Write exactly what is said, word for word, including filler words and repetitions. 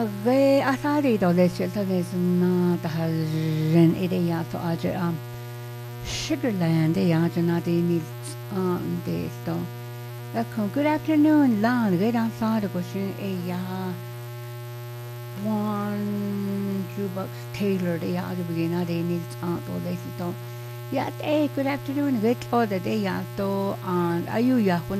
Ve asari do le shelta des na da ren ide ya to aje um Sugarland de ya na de ni um de sto. Good afternoon, Lan. Good outside of Goshen a ya one jukebox Taylor de ya de begin de ni aunt or they sto. Yeah, hey, good afternoon. Good for the day ya to and ayu ya